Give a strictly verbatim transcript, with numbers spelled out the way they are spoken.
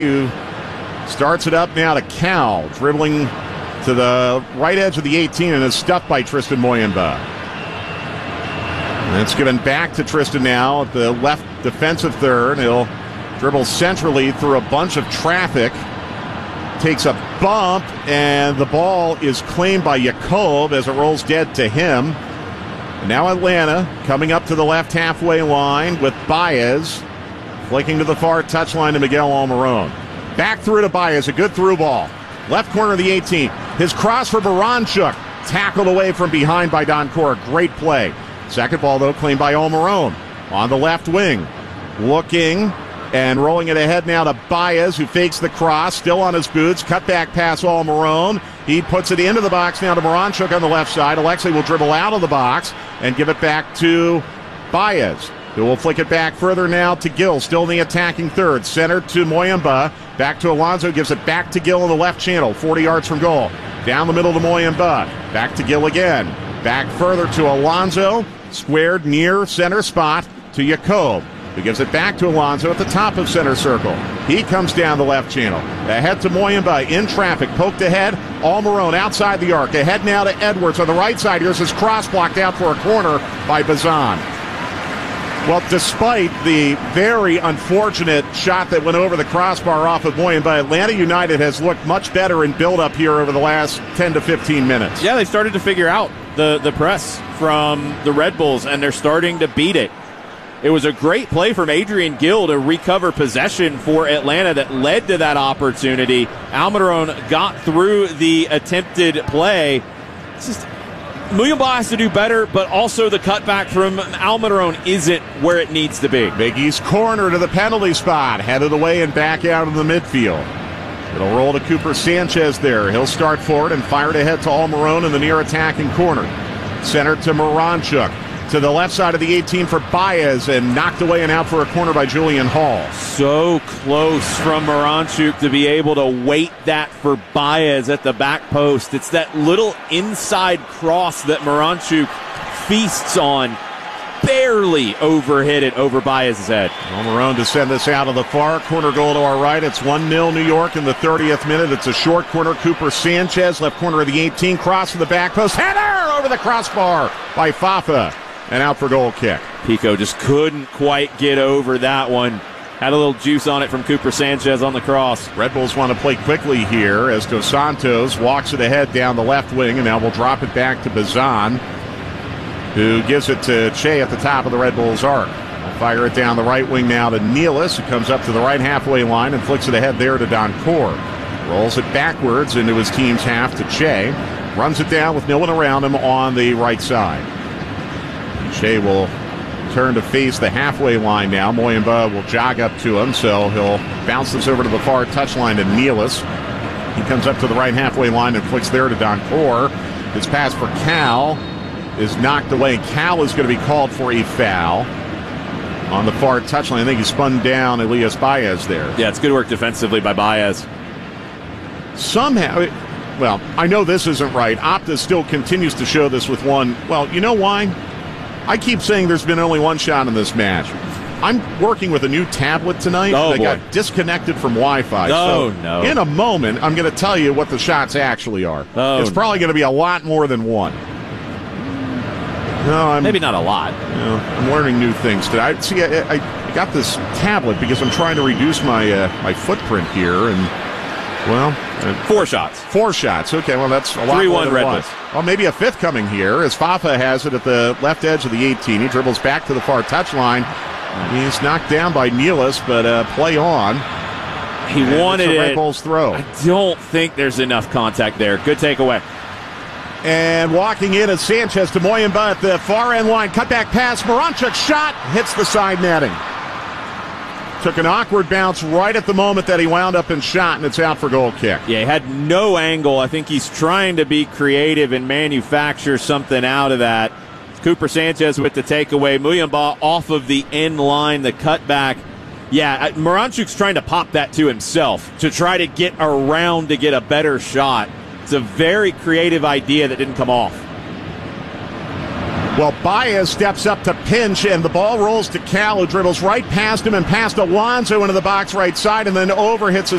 who starts it up now to Cal, dribbling to the right edge of the eighteen and is stuffed by Tristan Moyemba. And it's given back to Tristan now at the left defensive third. He'll dribble centrally through a bunch of traffic. Takes a bump, and the ball is claimed by Yacob as it rolls dead to him. And now Atlanta coming up to the left halfway line with Baez flicking to the far touchline to Miguel Almiron. Back through to Baez, a good through ball. Left corner of the eighteen. His cross for Baranchuk, tackled away from behind by Don Cora. Great play. Second ball, though, claimed by Almiron on the left wing. Looking and rolling it ahead now to Baez, who fakes the cross, still on his boots. Cut back pass Almiron. He puts it into the box now to Baranchuk on the left side. Alexei will dribble out of the box and give it back to Baez, who will flick it back further now to Gill, still in the attacking third. Center to Moyemba. Back to Alonso, gives it back to Gill in the left channel, forty yards from goal. Down the middle to Moyemba. Back to Gill again. Back further to Alonso. Squared near center spot to Yacob, who gives it back to Alonso at the top of center circle. He comes down the left channel. Ahead to Moyemba in traffic. Poked ahead. Almiron outside the arc. Ahead now to Edwards on the right side. Here's his cross blocked out for a corner by Bazan. Well, despite the very unfortunate shot that went over the crossbar off of Moyemba, Atlanta United has looked much better in build-up here over the last ten to fifteen minutes. Yeah, they started to figure out the, the press from the Red Bulls, and they're starting to beat it. It was a great play from Adrian Gill to recover possession for Atlanta that led to that opportunity. Almiron got through the attempted play. It's just Moyemba has to do better, but also the cutback from Almiron isn't where it needs to be. Big East corner to the penalty spot, headed away and back out of the midfield. It'll roll to Cooper Sanchez there. He'll start forward and fire it ahead to Almiron in the near attacking corner. Center to Moranchuk. To the left side of the eighteen for Baez, and knocked away and out for a corner by Julian Hall. So close from Moranchuk to be able to wait that for Baez at the back post. It's that little inside cross that Moranchuk feasts on. Barely overhit it over Baez's head. Almiron to send this out of the far corner goal to our right. It's one nil New York in the thirtieth minute. It's a short corner. Cooper Sanchez, left corner of the eighteen, cross to the back post. Header over the crossbar by Fafa. And out for goal kick. Pico just couldn't quite get over that one. Had a little juice on it from Cooper Sanchez on the cross. Red Bulls want to play quickly here as Dos Santos walks it ahead down the left wing, and now we'll drop it back to Bazan, who gives it to Che at the top of the Red Bulls arc. I'll fire it down the right wing now to Nealis, who comes up to the right halfway line and flicks it ahead there to Don Cor. Rolls it backwards into his team's half to Che. Runs it down with no one around him on the right side. Shea will turn to face the halfway line now. Moyemba will jog up to him, so he'll bounce this over to the far touchline to Nealis. He comes up to the right halfway line and flicks there to Don Cor. His pass for Cal is knocked away. Cal is going to be called for a foul on the far touchline. I think he spun down Elias Baez there. Yeah, it's good work defensively by Baez. Somehow, well, I know this isn't right. Opta still continues to show this with one. Well, you know why? I keep saying there's been only one shot in this match. I'm working with a new tablet tonight. Oh, that boy. got disconnected from Wi-Fi. Oh, so no. In a moment, I'm going to tell you what the shots actually are. Oh, it's probably going to be a lot more than one. No, I'm, Maybe not a lot. You know, I'm learning new things today. I, see, I, I got this tablet because I'm trying to reduce my uh, my footprint here, and well, uh, four shots. Four shots. Okay, well that's a lot three more one than Red one. Bulls. Well, maybe a fifth coming here as Fafa has it at the left edge of the eighteen. He dribbles back to the far touchline. He's knocked down by Nealis, but uh, play on. He and wanted it's a Red it. Bulls throw. I don't think there's enough contact there. Good takeaway. And walking in is Sanchez to Moyemba at the far end line. Cutback pass. Moranchuk shot. Hits the side netting. Took an awkward bounce right at the moment that he wound up and shot, and it's out for goal kick. Yeah, he had no angle. I think he's trying to be creative and manufacture something out of that. Cooper Sanchez with the takeaway. Moyemba off of the end line, the cutback. Yeah, Moranchuk's trying to pop that to himself to try to get around to get a better shot. It's a very creative idea that didn't come off. Well, Baez steps up to pinch, and the ball rolls to Cal, who dribbles right past him and past Alonso into the box right side, and then over hits a